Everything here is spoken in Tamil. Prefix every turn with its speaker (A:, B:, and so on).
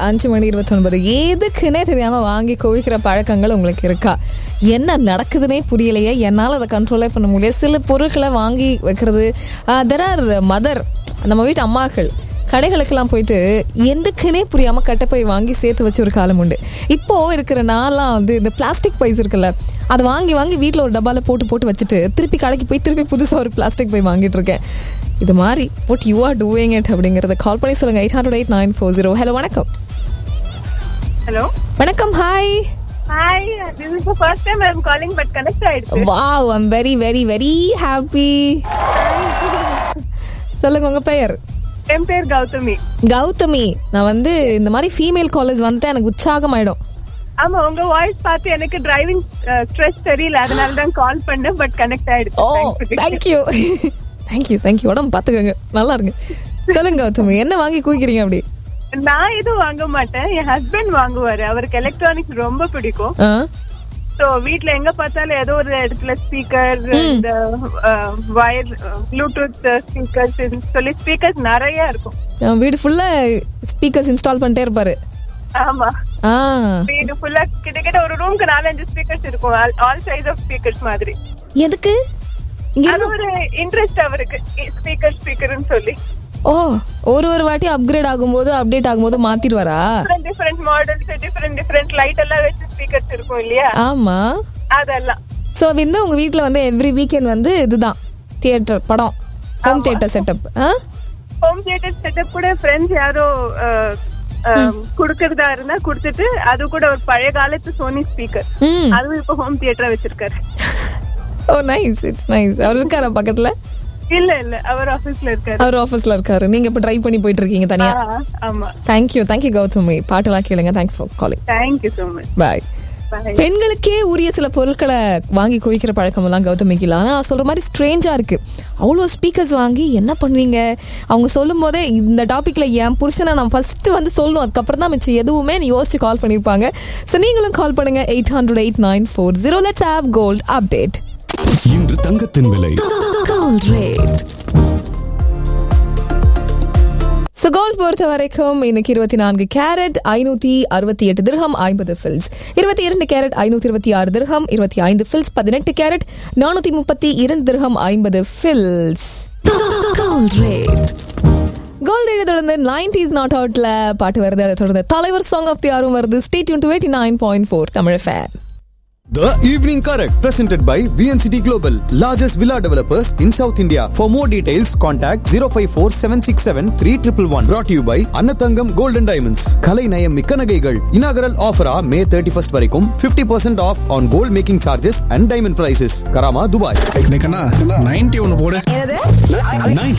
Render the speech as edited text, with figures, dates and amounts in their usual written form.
A: 5:29. எதுக்குன்னே தெரியாம வாங்கி குவிக்கிற பழக்கங்கள் உங்களுக்கு இருக்கா? என்ன நடக்குதுன்னே புரியலையே, என்னால் அதை கண்ட்ரோலே பண்ண முடியாது. சில பொருட்களை வாங்கி வைக்கிறது, தெர் ஆர் மதர், நம்ம வீட்டு அம்மாக்கள் கடைகளுக்கெல்லாம் போயிட்டு எதுக்குன்னே புரியாமல் கட்டைப்பை வாங்கி சேர்த்து வச்சு ஒரு காலம் உண்டு. இப்போது இருக்கிற நான்லாம் வந்து இந்த பிளாஸ்டிக் பைஸ் இருக்குல்ல, அதை வாங்கி வாங்கி வீட்டில் ஒரு டப்பாவில் போட்டு வச்சுட்டு திருப்பி கடைக்கு போய் திருப்பி புதுசாக ஒரு பிளாஸ்டிக் பை வாங்கிட்டு இருக்கேன். இது மாதிரி what you are doing it அப்படிங்கிறத கால் பண்ணி சொல்லுங்கள். 800-8940. ஹலோ, வணக்கம்.
B: Hello.
A: வணக்கம். Hi.
B: Hi. This is the first time I'm calling, but connect ஆயிடுச்சு.
A: Wow, I'm very very very happy. சொல்லுங்க உங்க பெயர்?
B: என் பேர் கௌதமி.
A: கௌதமி, நான் வந்து இந்த மாதிரி ஃபீமேல் காலேஜ் வந்துட்டு எனக்கு உற்சாகம் ஆயிடும்.
B: ஆமா, உங்க வாய்ஸ் பார்த்து எனக்கு டிரைவிங் ஸ்ட்ரெஸ் தெரியல, அதனால தான் கால் பண்ணேன், பட் கனெக்ட் ஆயிடுச்சு.
A: Thank you thank you thank you. உடம்பு பார்த்துக்கோங்க, நல்லா இருங்க. சொல்லுங்க கௌதமி, என்ன வாங்கி குவிக்கிறீங்க? அப்படி
B: நான் எதுவும் வாங்க மாட்டேன், என் ஹஸ்பண்ட் வாங்குவாரு. அவருக்கு எலக்ட்ரானிக்ஸ் ரொம்ப பிடிக்கும். சோ வீட்ல எங்க பார்த்தாலும் ஏதோ ஒரு இடத்துல ஸ்பீக்கர், இந்த வயர், ப்ளூடூத் ஸ்பீக்கர்ஸ் சொல்லி ஸ்பீக்கர்ஸ் நிறைய இருக்கும்.
A: வீடு ஃபுல்லா ஸ்பீக்கர்ஸ் இன்ஸ்டால் பண்ணிட்டே இருப்பாரு.
B: ஆமா, வீடு ஃபுல்லா கிட்டத்தட்ட ஒரு ரூம்க்கு 4-5 ஸ்பீக்கர்ஸ் இருக்கும், ஆல் சைஸ் ஆஃப் ஸ்பீக்கர்ஸ் மாதிரி.
A: எதுக்கு?
B: அது ஒரு இன்ட்ரெஸ்ட் அவருக்கு, ஸ்பீக்கர்னு சொல்லி.
A: ஓ, ஒரு வாட்டி அப்கிரேட் ஆகும்போது, அப்டேட் ஆகும்போது மாத்திடுவாரா?
B: டிஃபரெண்ட் மாடல்ஸ், டிஃபரெண்ட் லைட் எல்லாம் வச்சு ஸ்பீக்கர்ஸ் இருக்கும் இல்லையா?
A: ஆமா,
B: அதெல்லாம்.
A: சோ வந்து உங்க வீட்ல வந்து எவ்ரி வீக்கெண்ட் வந்து இதுதான் தியேட்டர், படம், home theatre setup.
B: Home theatre setup கூட ஃப்ரெண்ட்ஸ் யாரோ குடுக்கறதா இருந்தா குடுத்துட்டு, அது கூட ஒரு பழைய காலத்து சோனி ஸ்பீக்கர், அதுவும் இப்ப ஹோம் தியேட்டரா வச்சிருக்காரு.
A: ஓ நைஸ், இட்ஸ் நைஸ். அவர் இருக்காரா பக்கத்துல?
B: இல்ல அவர் ஆபீஸ்ல இருக்காரு.
A: அவர் ஆபீஸ்ல இருக்காரு, நீங்க இப்ப ட்ரை பண்ணி போயிட்டு இருக்கீங்க தனியா?
B: ஆமா.
A: தேங்க்யூ கௌதமி, பாட்டெல்லாம் கேளுங்க. Thanks for calling.
B: Thank you so much.
A: பாய். பெண்களுக்கே உரிய சில பொருட்களை வாங்கி குவிக்கிற பழக்கம் எல்லாம் கௌதமிக்கு இல்லை. ஆனா சொல்ற மாதிரி ஸ்ட்ரேஞ்சா இருக்கு. அவ்வளோ ஸ்பீக்கர்ஸ் வாங்கி என்ன பண்ணுவீங்க? அவங்க சொல்லும் போதே இந்த டாபிக்ல என் புருஷனை நான் ஃபர்ஸ்ட் வந்து சொல்லணும், அதுக்கப்புறம் தான் மிச்சம் எதுவுமே நீ யோசிச்சு கால் பண்ணிருப்பாங்க. ஸோ நீங்களும் கால் பண்ணுங்க. 800-8940. Let's have gold update.
C: இன்று தங்கத்தின் விலை.
A: Gold rate. So gold பொறுத்த வரைக்கும் இன்னைக்கு 24 carrot 568 dirham 50 fils, 22 carrot 526 dirham 25 fils, 18 carrot 432 dirham 50 fils. Gold rate. Gold rate தொடர்ந்து 90s நாட் அவுட்ல பாட்டு வருது. அதை தொடர்ந்து தலைவர் சாங் ஆஃப் தி ஆரும் வருது. Stay tuned to 89.4 Tamil FM.
C: The Evening Correct, presented by VNCT Global, largest villa developers in South India. For more details, contact 054-767-3111. Brought to you by Annathangam Gold and Diamonds. Kalai Nayam Mikka Nagaigal. Inaugural offer May 31st வரைக்கும் 50% off on gold making charges and diamond prices. Karama, Dubai.
D: 91 போடு.
C: 90